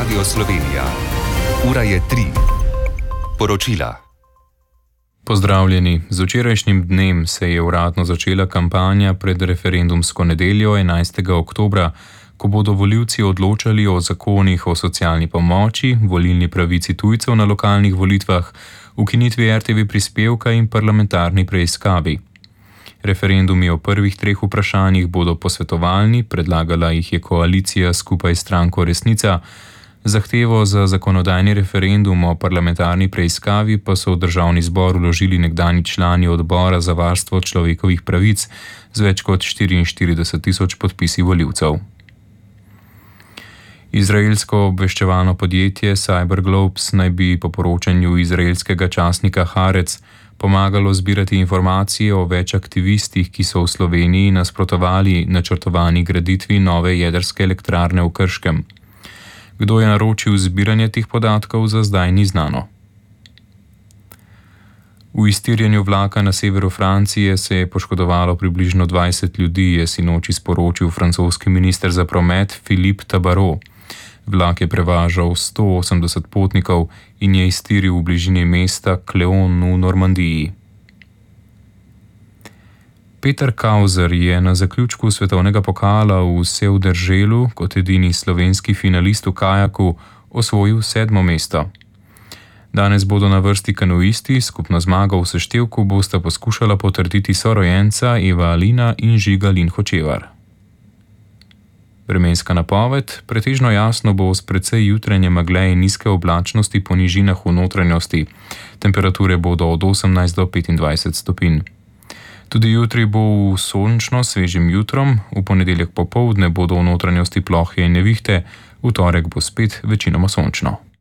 Radio Slovenija. Ura je 3. Poročila. Pozdravljeni. Z včerajšnjim dnem se je uradno začela kampanja pred referendumsko nedeljo 11. oktobra, ko bodo volivci odločali o zakonih o socialni pomoči, volilni pravici tujcev na lokalnih volitvah, ukinitvi RTV prispevka in parlamentarni preiskavi. Referendumi o prvih 3 vprašanjih bodo posvetovalni, predlagala jih je koalicija skupaj s stranko Resnica. Zahtevo za zakonodajni referendum o parlamentarni preiskavi pa so v državni zbor vložili nekdanji člani odbora za varstvo človekovih pravic z več kot 44.000 podpisi volivcev. Izraelsko obveščevalno podjetje Cyberglobes naj bi po poročanju izraelskega časnika Haaretz pomagalo zbirati informacije o več aktivistih, ki so v Sloveniji nasprotovali načrtovani graditvi nove jedrske elektrarne v Krškem. Kdo je naročil zbiranje teh podatkov, za zdaj ni znano. V iztirjanju vlaka na severu Francije se je poškodovalo približno 20 ljudi, je sinoči sporočil francoski minister za promet Philippe Tabarot. Vlak je prevažal 180 potnikov in je iztiril v bližini mesta Cléon v Normandiji. Peter Kauzer je na zaključku svetovnega pokala v Sevderželu kot edini slovenski finalist v kajaku osvojil 7. mesto. Danes bodo na vrsti kanuisti, skupno zmago v seštevku bosta poskušala potrditi sorojenca Eva Alina in Žiga Linhočevar. Vremenska napoved: pretežno jasno bo s precej jutranje megle in nizke oblačnosti po nižinah v notranjosti. Temperature bodo od 18 do 25 stopinj. Tudi jutri bo sončno svežim jutrom, v ponedeljek popoldne bodo v notranjosti plohe in nevihte, v torek bo spet večinoma sončno.